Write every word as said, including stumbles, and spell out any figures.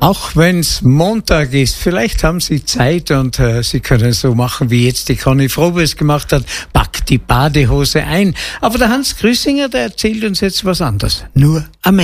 Auch wenn's Montag ist, vielleicht haben Sie Zeit und äh, Sie können so machen, wie jetzt die Conny Frobe es gemacht hat, packt die Badehose ein. Aber der Hans Grüssinger, der erzählt uns jetzt was anderes. Nur am